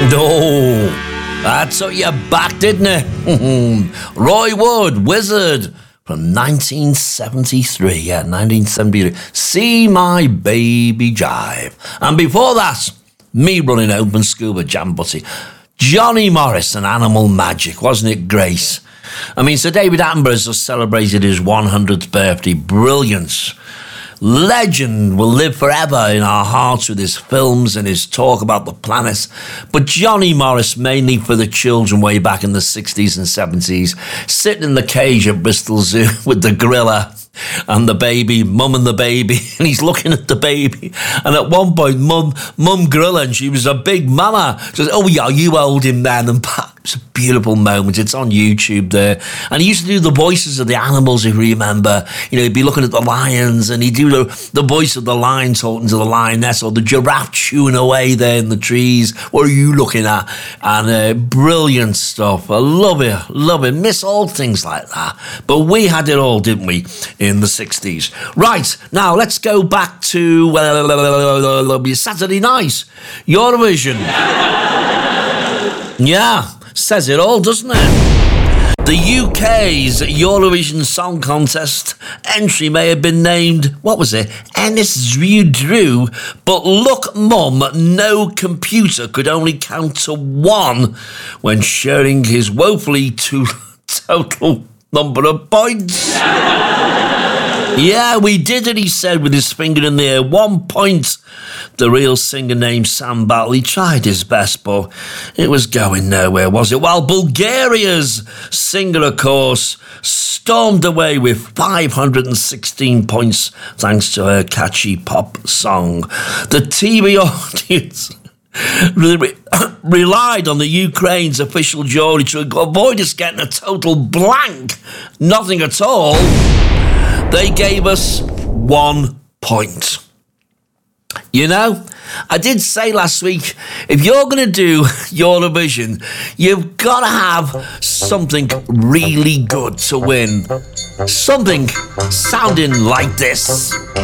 No, that took you back, didn't it? Roy Wood, Wizard, from 1973. Yeah, 1973. See My Baby Jive. And before that, me running Open Scuba Jam Butty. Johnny Morris and Animal Magic, wasn't it great? I mean, Sir David Attenborough has celebrated his 100th birthday. Brilliance. Legend will live forever in our hearts with his films and his talk about the planet. But Johnny Morris, mainly for the children way back in the 60s and 70s, sitting in the cage at Bristol Zoo with the gorilla and the baby, mum and the baby, and he's looking at the baby. And at one point, mum gorilla, and she was a big mama, says, "Oh yeah, you hold him then." And it's a beautiful moment. It's on YouTube there. And he used to do the voices of the animals, if you remember. You know, he'd be looking at the lions, and he'd do the voice of the lion talking to the lioness, or the giraffe chewing away there in the trees. What are you looking at? And brilliant stuff. I love it. Miss all things like that. But we had it all, didn't we, in the 60s. Right, now let's go back to Saturday night. Eurovision. Yeah, says it all, doesn't it? The UK's Eurovision Song Contest entry may have been named, what was it? Ennis Drew, but look, Mum, no computer could only count to one when sharing his woefully total number of points. Yeah, we did it, he said, with his finger in the air. 1 point. The real singer named Sam Battle, he tried his best, but it was going nowhere, was it? While Bulgaria's singer, of course, stormed away with 516 points thanks to her catchy pop song. The TV audience relied on the Ukraine's official jury to avoid us getting a total blank. Nothing at all. They gave us 1 point. You know, I did say last week, if you're going to do Eurovision, you've got to have something really good to win. Something sounding like this.